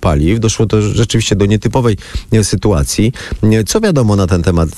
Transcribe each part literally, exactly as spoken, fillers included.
paliw. Doszło to rzeczywiście do nietypowej sytuacji. Co wiadomo na ten temat?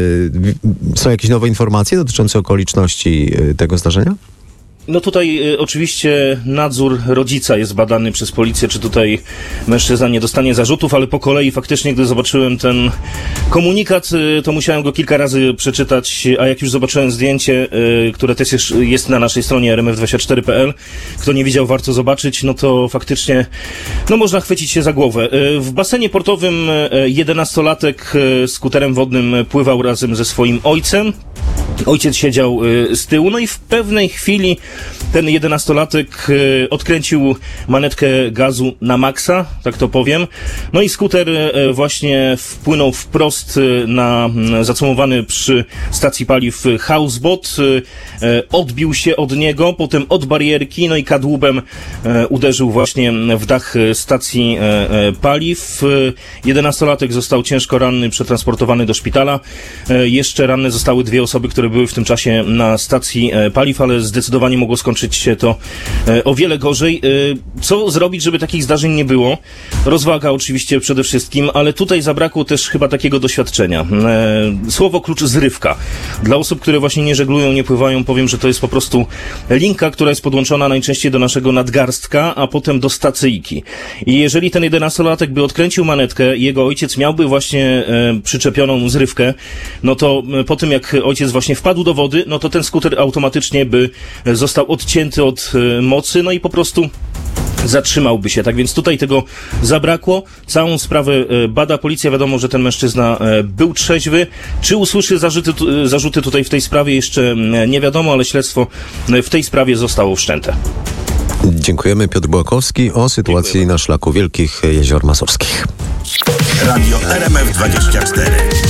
Są jakieś nowe informacje dotyczące okoliczności tego zdarzenia? No tutaj y, oczywiście nadzór rodzica jest badany przez policję, czy tutaj mężczyzna nie dostanie zarzutów, ale po kolei faktycznie, gdy zobaczyłem ten komunikat, y, to musiałem go kilka razy przeczytać, a jak już zobaczyłem zdjęcie, y, które też jest, jest na naszej stronie er em ef dwadzieścia cztery kropka pe el, kto nie widział, warto zobaczyć, no to faktycznie, no można chwycić się za głowę. Y, w basenie portowym jedenastolatek y, skuterem wodnym pływał razem ze swoim ojcem. Ojciec siedział y, z tyłu, no i w pewnej chwili ten jedenastolatek y, odkręcił manetkę gazu na maksa, tak to powiem. No i skuter y, właśnie wpłynął wprost y, na y, zacumowany przy stacji paliw houseboat, y, y, odbił się od niego, potem od barierki, no i kadłubem y, uderzył właśnie w dach stacji y, y, paliw. Y, jedenastolatek został ciężko ranny, przetransportowany do szpitala. Y, jeszcze ranne zostały dwie osoby, które były w tym czasie na stacji e, paliw, ale zdecydowanie mogło skończyć się to e, o wiele gorzej. E, co zrobić, żeby takich zdarzeń nie było? Rozwaga oczywiście przede wszystkim, ale tutaj zabrakło też chyba takiego doświadczenia. E, słowo klucz zrywka. Dla osób, które właśnie nie żeglują, nie pływają, powiem, że to jest po prostu linka, która jest podłączona najczęściej do naszego nadgarstka, a potem do stacyjki. I jeżeli ten jedenastolatek by odkręcił manetkę, jego ojciec miałby właśnie e, przyczepioną zrywkę, no to e, po tym jak ojciec właśnie wpadł do wody, no to ten skuter automatycznie by został odcięty od y, mocy, no i po prostu zatrzymałby się. Tak więc tutaj tego zabrakło. Całą sprawę y, bada policja. Wiadomo, że ten mężczyzna y, był trzeźwy. Czy usłyszy zarzuty, y, zarzuty tutaj w tej sprawie jeszcze y, nie wiadomo, ale śledztwo y, w tej sprawie zostało wszczęte. Dziękujemy. Piotr Bułakowski o sytuacji Dziękujemy. na szlaku Wielkich Jezior Mazurskich. Radio er em ef dwadzieścia cztery.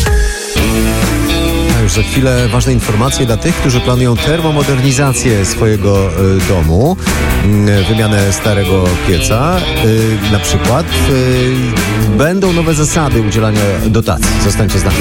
Już za chwilę ważne informacje dla tych, którzy planują termomodernizację swojego y, domu, y, wymianę starego pieca. Y, na przykład y, będą nowe zasady udzielania dotacji. Zostańcie z nami.